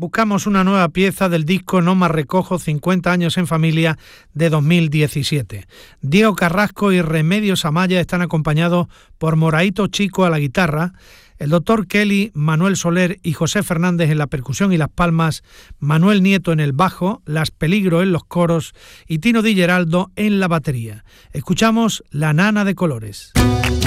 buscamos una nueva pieza del disco No más recojo 50 años en familia de 2017. Diego Carrasco y Remedios Amaya están acompañados por Moraito Chico a la guitarra, el doctor Kelly, Manuel Soler y José Fernández en la percusión y las palmas, Manuel Nieto en el bajo, Las Peligro en los coros y Tino Di Geraldo en la batería. Escuchamos La Nana de Colores.